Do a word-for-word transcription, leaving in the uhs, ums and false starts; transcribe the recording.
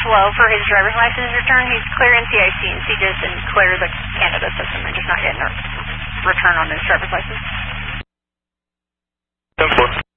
slow for his driver's license return. He's clear N C I C and C D I S and clear the Canada system and just not getting a return on his driver's license. ten four.